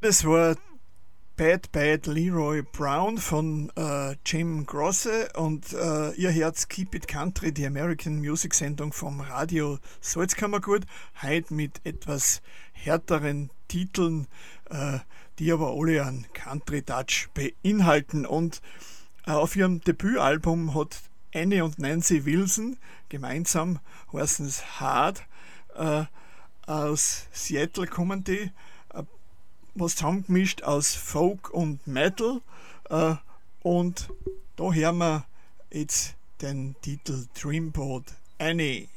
Es war Bad Bad Leroy Brown von Jim Grosse und ihr Herz Keep It Country, die American Music Sendung vom Radio Salzkammergut, heute mit etwas härteren Titeln, die aber alle einen Country Touch beinhalten. Und auf ihrem Debütalbum hat Annie und Nancy Wilson gemeinsam, heißen es Hard, aus Seattle kommen die, was zusammengemischt aus Folk und Metal, und da hören wir jetzt den Titel Dreamboat Annie.